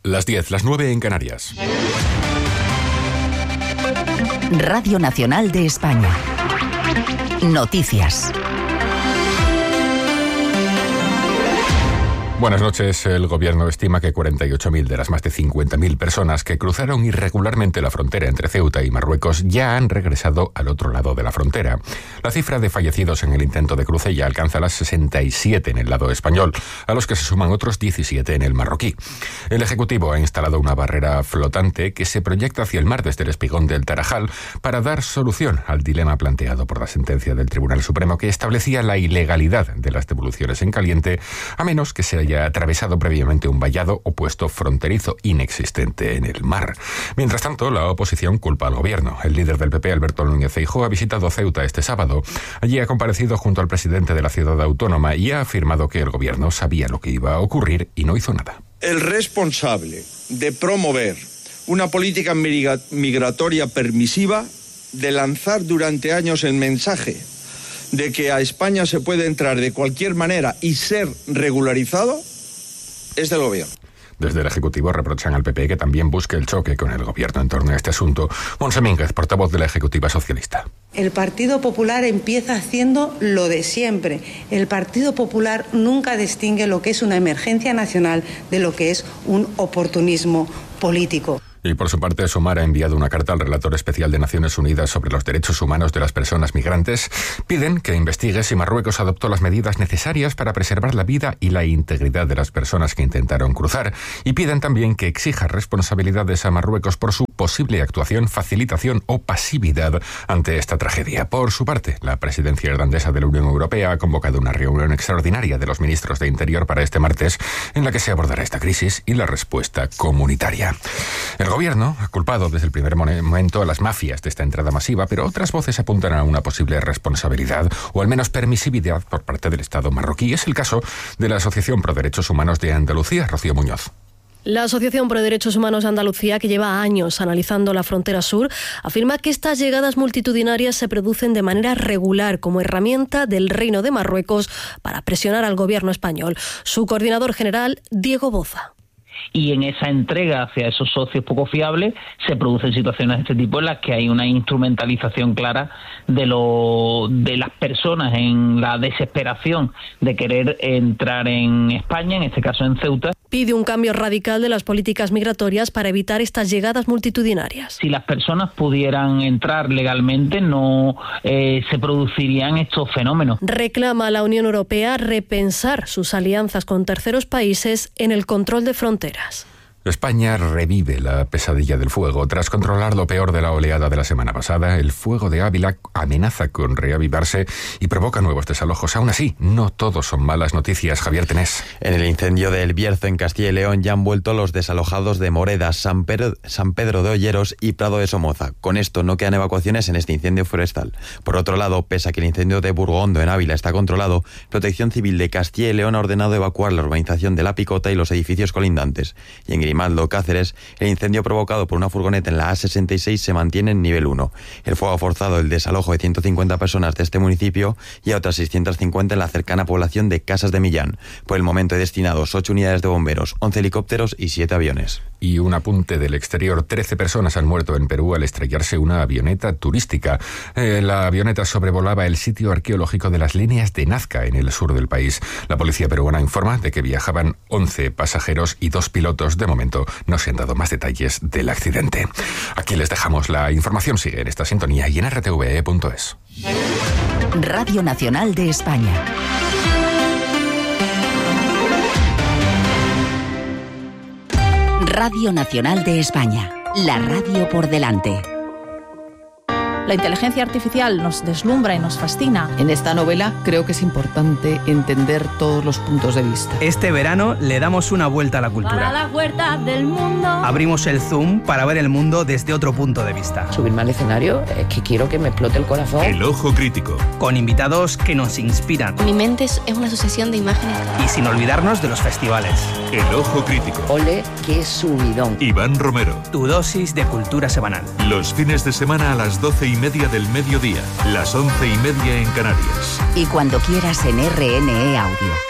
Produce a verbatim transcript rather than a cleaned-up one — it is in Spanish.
Las diez, las nueve en Canarias. Radio Nacional de España. Noticias. Buenas noches. El Gobierno estima que cuarenta y ocho mil de las más de cincuenta mil personas que cruzaron irregularmente la frontera entre Ceuta y Marruecos ya han regresado al otro lado de la frontera. La cifra de fallecidos en el intento de cruce ya alcanza las sesenta y siete en el lado español, a los que se suman otros diecisiete en el marroquí. El Ejecutivo ha instalado una barrera flotante que se proyecta hacia el mar desde el espigón del Tarajal para dar solución al dilema planteado por la sentencia del Tribunal Supremo que establecía la ilegalidad de las devoluciones en caliente, a menos que se haya atravesado previamente un vallado o puesto fronterizo inexistente en el mar. Mientras tanto, la oposición culpa al Gobierno. El líder del P P, Alberto Núñez Feijóo, ha visitado Ceuta este sábado. Allí ha comparecido junto al presidente de la ciudad autónoma y ha afirmado que el Gobierno sabía lo que iba a ocurrir y no hizo nada. El responsable de promover una política migratoria permisiva, de lanzar durante años el mensaje de que a España se puede entrar de cualquier manera y ser regularizado, es del Gobierno. Desde el Ejecutivo reprochan al P P que también busque el choque con el Gobierno en torno a este asunto. Montse Mínguez, portavoz de la Ejecutiva Socialista. El Partido Popular empieza haciendo lo de siempre. El Partido Popular nunca distingue lo que es una emergencia nacional de lo que es un oportunismo político. Y por su parte, Sumar ha enviado una carta al relator especial de Naciones Unidas sobre los derechos humanos de las personas migrantes. Piden que investigue si Marruecos adoptó las medidas necesarias para preservar la vida y la integridad de las personas que intentaron cruzar. Y piden también que exija responsabilidades a Marruecos por su posible actuación, facilitación o pasividad ante esta tragedia. Por su parte, la presidencia irlandesa de la Unión Europea ha convocado una reunión extraordinaria de los ministros de Interior para este martes, en la que se abordará esta crisis y la respuesta comunitaria. El Gobierno ha culpado desde el primer momento a las mafias de esta entrada masiva, pero otras voces apuntan a una posible responsabilidad o al menos permisividad por parte del Estado marroquí. Es el caso de la Asociación Pro Derechos Humanos de Andalucía. Rocío Muñoz. La Asociación Pro Derechos Humanos de Andalucía, que lleva años analizando la frontera sur, afirma que estas llegadas multitudinarias se producen de manera regular como herramienta del Reino de Marruecos para presionar al Gobierno español. Su coordinador general, Diego Boza. Y en esa entrega hacia esos socios poco fiables se producen situaciones de este tipo en las que hay una instrumentalización clara de lo de las personas en la desesperación de querer entrar en España, en este caso en Ceuta. Pide un cambio radical de las políticas migratorias para evitar estas llegadas multitudinarias. Si las personas pudieran entrar legalmente, no eh, se producirían estos fenómenos. Reclama a la Unión Europea repensar sus alianzas con terceros países en el control de fronteras. España revive la pesadilla del fuego. Tras controlar lo peor de la oleada de la semana pasada, el fuego de Ávila amenaza con reavivarse y provoca nuevos desalojos. Aún así, no todos son malas noticias. Javier Tenés. En el incendio del Bierzo, en Castilla y León, ya han vuelto los desalojados de Moreda, San Pedro, San Pedro de Olleros y Prado de Somoza. Con esto no quedan evacuaciones en este incendio forestal. Por otro lado, pese a que el incendio de Burgondo, en Ávila, está controlado, Protección Civil de Castilla y León ha ordenado evacuar la urbanización de La Picota y los edificios colindantes. Y en Grimaldo, Cáceres, el incendio provocado por una furgoneta en la A sesenta y seis se mantiene en nivel uno. El fuego ha forzado el desalojo de ciento cincuenta personas de este municipio y a otras seiscientas cincuenta en la cercana población de Casas de Millán. Por el momento hay destinados ocho unidades de bomberos, once helicópteros y siete aviones. Y un apunte del exterior. trece personas han muerto en Perú al estrellarse una avioneta turística. Eh, la avioneta sobrevolaba el sitio arqueológico de las líneas de Nazca, en el sur del país. La policía peruana informa de que viajaban once pasajeros y dos pilotos. De momento no se han dado más detalles del accidente. Aquí les dejamos la información. Sigue en esta sintonía y en r t v e punto es. Radio Nacional de España. Radio Nacional de España. La radio por delante. La inteligencia artificial nos deslumbra y nos fascina. En esta novela creo que es importante entender todos los puntos de vista. Este verano le damos una vuelta a la cultura. Para las huertas del mundo. Abrimos el Zoom para ver el mundo desde otro punto de vista. Subirme al escenario es que quiero que me explote el corazón. El Ojo Crítico. Con invitados que nos inspiran. Mi mente es una asociación de imágenes. Y sin olvidarnos de los festivales. El Ojo Crítico. Ole, qué subidón. Iván Romero. Tu dosis de cultura semanal. Los fines de semana a las doce y media del mediodía, las once y media en Canarias. Y cuando quieras en R N E Audio.